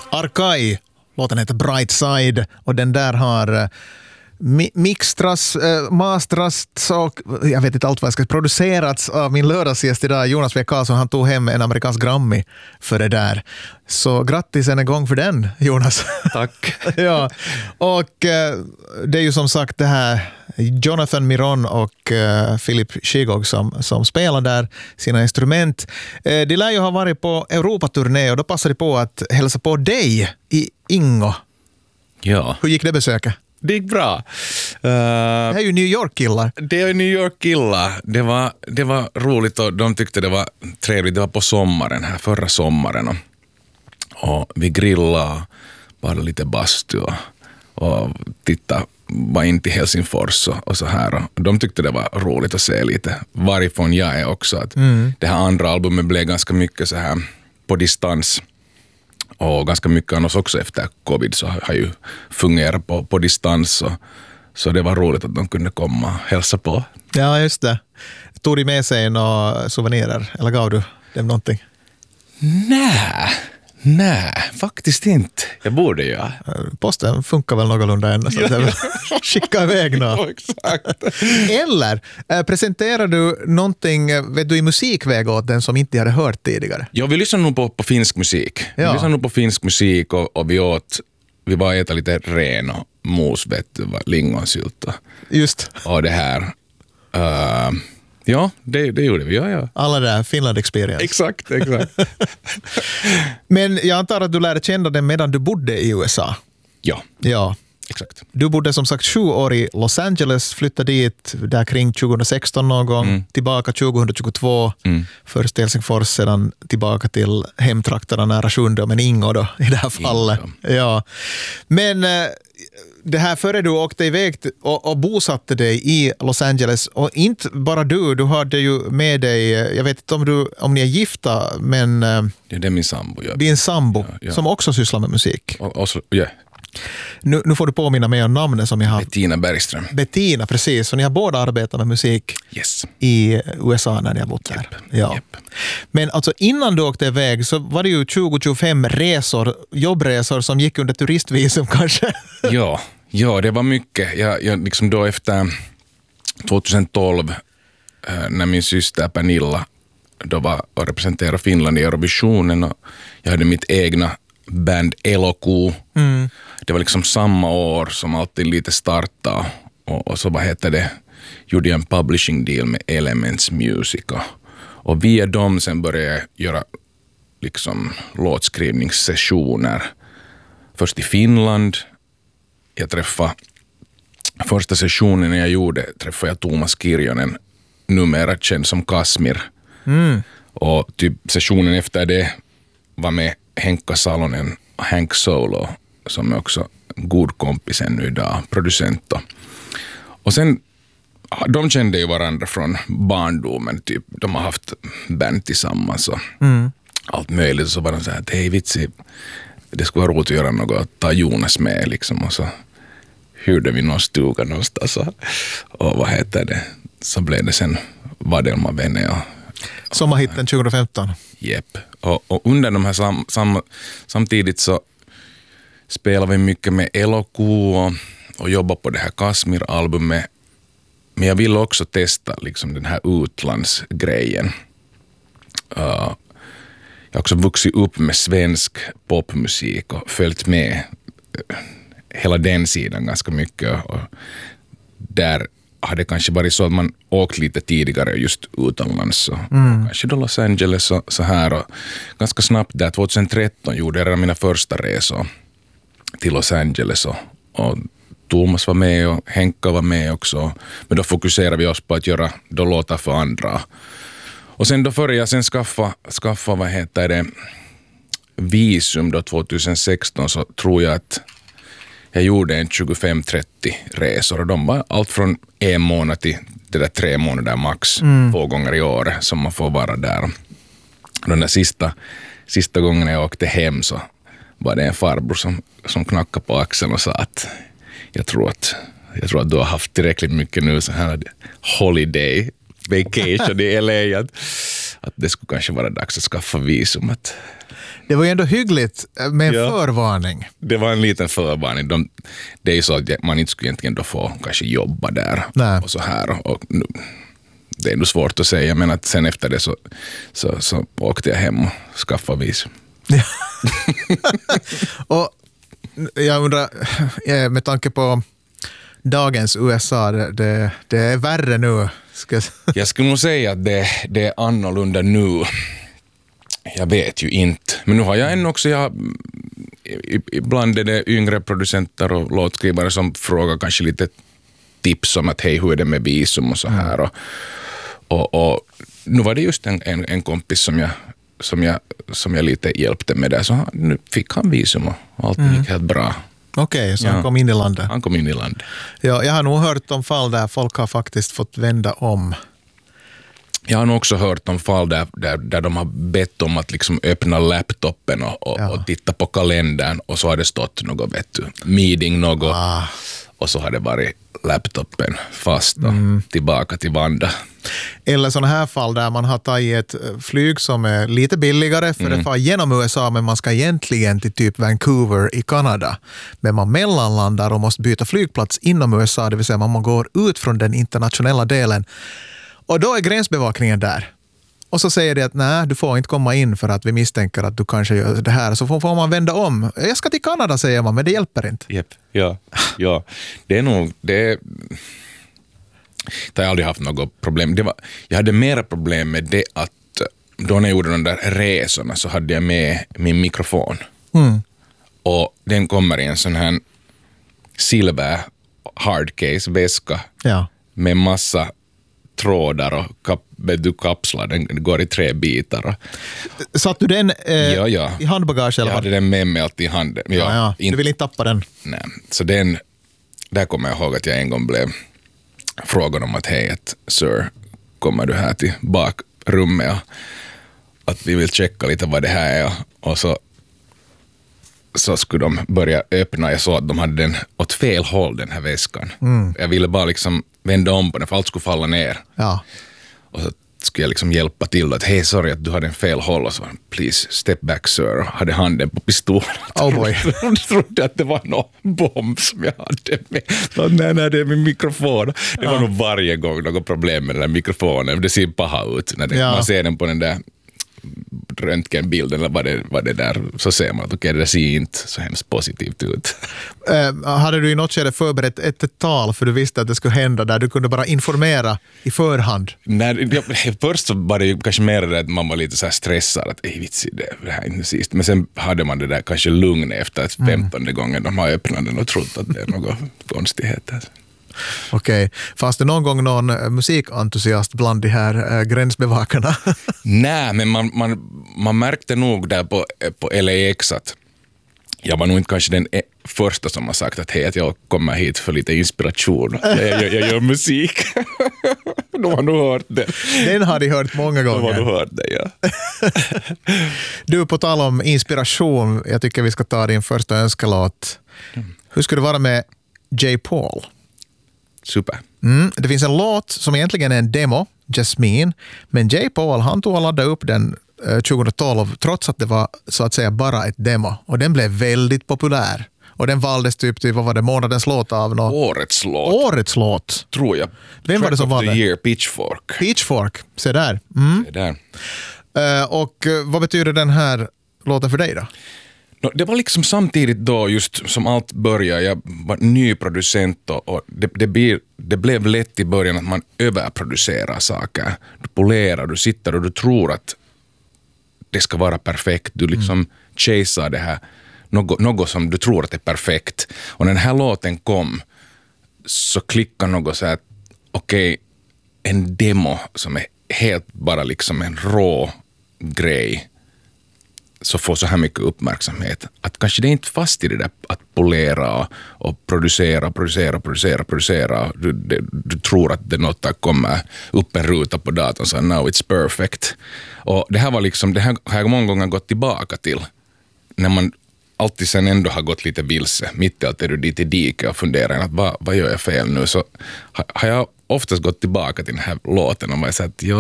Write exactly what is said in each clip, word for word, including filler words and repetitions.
Arkai, låten heter Bright Side och den där har mi- mixtras, äh, mastras och jag vet inte allt vad jag ska producerats av min lördagsgäst idag, Jonas W. Karlsson. Han tog hem en amerikansk Grammy för det där. Så grattis en gång för den, Jonas. Tack. Ja, och äh, det är ju som sagt det här Jonathan Miron och uh, Philip Shigog som, som spelar där sina instrument. Uh, de lär ju ha varit på Europaturné och då passade de på att hälsa på dig i Ingo. Ja. Hur gick det besöket? Det gick bra. Uh, det är ju New York-killar. Det är New York-killar. Det var, det var roligt och de tyckte det var trevligt. Det var på sommaren här, förra sommaren. Och, och vi grillade, bara lite bastu och, och tittade var in till Helsingfors och, och så här. Och de tyckte det var roligt att se lite varifrån jag är också. Att mm. Det här andra albumet blev ganska mycket så här på distans. Och ganska mycket annars också efter covid så har ju fungerat på, på distans. Och, så det var roligt att de kunde komma och hälsa på. Ja, just det. Tog de med sig några souvenirer? Eller gav du dem någonting? Nej. Nej, faktiskt inte. Jag borde ju. Ja. Posten funkar väl någorlunda än. Så att skicka iväg något. Exakt. Eller äh, presenterar du någonting vet du, i musikväg åt den som inte hade hört tidigare? Ja, vi lyssnar nog på, på finsk musik. Ja. Vi lyssnar nog på finsk musik och, och vi åt, vi bara äta lite ren och mos, vet du, lingonsylta. Just. Och det här... Uh, Ja, det, det gjorde vi. Ja, ja. Alla där Finland experience. Exakt, exakt. Men jag antar att du lärde känna den medan du bodde i U S A. Ja. Ja. Exakt. Du bodde som sagt sju år i Los Angeles, flyttade dit där kring tjugohundrasexton någon gång, mm. tillbaka tjugohundratjugotvå, mm. först till Helsingfors, sedan tillbaka till hemtrakterna nära Sjunde, men Ingo då i det här fallet. Ja. Ja. Men det här före du åkte iväg och, och bosatte dig i Los Angeles, och inte bara du, du hade ju med dig, jag vet inte om, du, om ni är gifta, men ja, det är min sambo. Ja. Din sambo ja, ja. som också sysslar med musik. Och, och så, yeah. Nu, nu får du påminna mig om namnet som jag har. Bettina Bergström. Bettina, precis. Så ni har båda arbetat med musik yes. i U S A när ni har bott där. Yep. Ja. Yep. Men alltså innan du åkte iväg så var det ju tjugo till tjugofem resor, jobbresor som gick under turistvisum kanske. Ja, ja, det var mycket. Jag, jag liksom då efter tjugotolv när min syster Pernilla då var och representerade Finland i Eurovisionen och jag hade mitt egna band Eloku. Mm. Det var liksom samma år som alltid lite starta och, och så vad heter det, gjorde jag en publishing deal med Elements Music och, och via dem sen började jag göra liksom låtskrivningssessioner först i Finland. Jag träffade första sessionen jag gjorde träffade jag Thomas Kirjonen, numera känd som Kasmir. Mm. Och typ sessionen efter det var med Henkka Salonen och Hank Solo som är också god kompis ännu idag, producent. Och sen, de kände ju varandra från barndomen, typ. De har haft band tillsammans och mm. allt möjligt. Så var de så här att hej vitsi, det skulle vara roligt att göra något, att ta Jonas med liksom. Och så hyrde vi någon stuga någonstans och, och vad heter det, så blev det sen Vadelma Vene och sommarhitten tjugofemton. Jepp. Och, och under de här sam, sam, samtidigt så spelar vi mycket med Eloku och, och jobbar på det här Kasmir-albumet. Men jag vill också testa liksom den här utlandsgrejen. Uh, jag har också vuxit upp med svensk popmusik och följt med hela den sidan ganska mycket. Och där har det kanske varit så att man åkt lite tidigare just utomlands. Mm. Kanske då Los Angeles och så här. Och ganska snabbt där, tjugotretton gjorde jag redan mina första resor till Los Angeles. Och, och Thomas var med och Henka var med också. Men då fokuserade vi oss på att göra då låtar för andra. Och sen då började jag sen skaffa, skaffa vad heter det, visum då tjugosexton, så tror jag att jag gjorde en tjugofem trettio resor och de var allt från en månad till det där tre månader max, mm. två gånger i år som man får vara där. Den där sista, sista gången jag åkte hem så var det en farbror som, som knackade på axeln och sa att jag tror att, jag tror att du har haft tillräckligt mycket nu så här holiday vacation i L A att, att det skulle kanske vara dags att skaffa visum. Att Det var ju ändå hyggligt med en Ja. förvarning. Det var en liten förvarning. De, det är ju så att man inte skulle egentligen då få kanske jobba där. Nej. Och så här. Och, och nu, det är nog svårt att säga, men att sen efter det så, så, så åkte jag hem och skaffade visum. Ja. Och jag undrar, med tanke på dagens U S A, det, det, det är värre nu. Ska jag... Jag skulle nog säga att det, det är annorlunda nu. Jag vet ju inte. Men nu har jag ännu också, jag, ibland är det yngre producenter och låtskrivare som frågar kanske lite tips om att hej, hur är det med visum och så här. Och, och, och nu var det just en, en, en kompis som jag, som, jag, som jag lite hjälpte med det. Så han, nu fick han visum och allt mm. gick helt bra. Okej, okay, så ja. han kom in i landet. Han kom in i landet. Ja, jag har nog hört om fall där folk har faktiskt fått vända om. Jag har nog också hört om fall där, där, där de har bett om att liksom öppna laptopen och, och, ja. och titta på kalendern och så har det stått något, vet du, meeting något ah. och så har det varit laptopen fast och mm. tillbaka till Vanda. Eller sådana här fall där man har tagit ett flyg som är lite billigare för mm. det far genom U S A, men man ska egentligen till typ Vancouver i Kanada. Men man mellanlandar och måste byta flygplats inom U S A, det vill säga man går ut från den internationella delen. Och då är gränsbevakningen där. Och så säger de att nej, du får inte komma in för att vi misstänker att du kanske gör det här. Så får man vända om. Jag ska till Kanada, säger man, men det hjälper inte. Yep. Ja, ja. Det är nog... Det är... Jag har aldrig haft något problem. Det var, jag hade mera problem med det att då när jag gjorde de där resorna så hade jag med min mikrofon. Mm. Och den kommer i en sån här silver hardcase-väska ja. med massa trådar och kap, du kapslar, den går i tre bitar. Satt du den eh, ja, ja. i handbagage? Eller? Jag hade den med mig alltid i handen. Ja, ja, ja. Inte, du vill inte tappa den? Nej, så den, där kommer jag ihåg att jag en gång blev frågan om att hej, att sir, kommer du här till bakrummet och att vi vill checka lite vad det här är, och så så skulle de börja öppna. Jag såg att de hade den åt fel håll, den här väskan. Mm. Jag ville bara liksom vända om på den för allt skulle falla ner. Ja. Och så skulle jag liksom hjälpa till att hej, sorry att du hade en fel håll, och så please step back sir, och hade handen på pistolen. Oh boy. Jag trodde att det var någon bomb som jag hade med. Så, nej, nej, det är min mikrofon. Det ja. var nog varje gång något problem med den där mikrofonen. Det ser paha ut när det, ja. man ser den på den där röntgenbilden eller vad det, vad det där, så ser man att okej, okay, det ser inte så hemskt positivt ut. Uh, hade du i något skede förberett ett, ett tal för du visste att det skulle hända där du kunde bara informera i förhand? Nej, jag, först så var det ju kanske mer det att man var lite så här stressad att ej vitsi, det, det här är inte sist. Men sen hade man det där kanske lugn efter att femtonde mm. gången de har öppnat den och trott att det är något konstigheter. Okej. Okay. Fanns det någon gång någon musikentusiast bland de här äh, gränsbevakarna? Nej, men man, man, man märkte nog där på, på L A X att jag var nog inte kanske den första som har sagt att hej, att jag kommer hit för lite inspiration. Jag, jag, jag gör musik. De har nog hört det. Den har de hört många gånger. De har nog hört det, ja. Du, på tal om inspiration, jag tycker vi ska ta din första önskelåt. Mm. Hur skulle det vara med J. Paul? Super. Mm, det finns en låt som egentligen är en demo, Jasmine, men J. Paul han tog och laddade upp den eh, tjugohundratolv trots att det var så att säga bara ett demo, och den blev väldigt populär. Och den valdes typ till, vad var det, månadens låt av något? Årets låt. Årets låt. Tror jag. Vem var det som valde? Year, Pitchfork. Pitchfork, se där. Mm. Se där. Uh, och uh, vad betyder den här låten för dig då? No, det var liksom samtidigt då just som allt började. Jag var ny producent och, och det, det, blir, det blev lätt i början att man överproducerar saker. Du polerar, du sitter och du tror att det ska vara perfekt. Du liksom mm. chasear det här, något, något som du tror att är perfekt. Och när den här låten kom så klickade något så här att okej, okay, en demo som är helt bara liksom en rå grej så får så här mycket uppmärksamhet. Att kanske det är inte fast i det där att polera och, och producera, producera, producera, producera. Du, det, du tror att det något där kommer upp en ruta på datorn så now it's perfect. Och det här var liksom, det här har jag många gånger gått tillbaka till. När man alltid sen ändå har gått lite vilse. Mitt i allt är du dit i diket och funderar att vad, vad gör jag fel nu? Så har jag oftast gått tillbaka till den här låten och man sagt ja,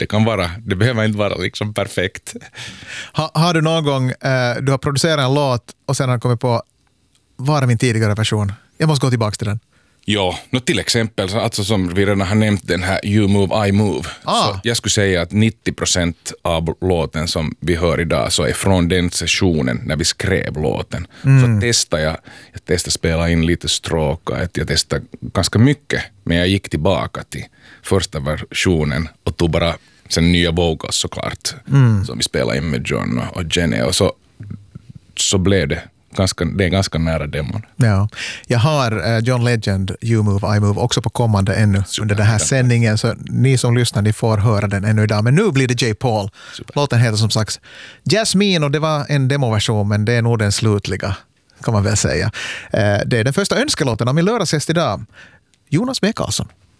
Det kan vara, det behöver inte vara liksom perfekt. Ha, har du någon gång, eh, du har producerat en låt och sen har du kommit på, var är min tidigare version? Jag måste gå tillbaka till den. Ja, no, till exempel, alltså som vi redan har nämnt den här You Move, I Move. Ah. Så jag skulle säga att nittio procent av låten som vi hör idag så är från den sessionen när vi skrev låten. Mm. Så testade jag, jag testade spela in lite stråkar, jag testade ganska mycket, men jag gick tillbaka till första versionen och tog bara sen nya vocals såklart, mm. som vi spelade in med John och, och Jenny, och så, så blev det Ganska, det är ganska nära demon. Ja. Jag har uh, John Legend, You Move, I Move också på kommande ännu Super. Under den här sändningen, så ni som lyssnar, ni får höra den ännu idag. Men nu blir det J. Paul. Super. Låten heter som sagt Jasmine, och det var en demoversion, men det är nog den slutliga, kan man väl säga. Uh, det är den första önskelåten av min lördagsgäst idag, Jonas B. Karlsson.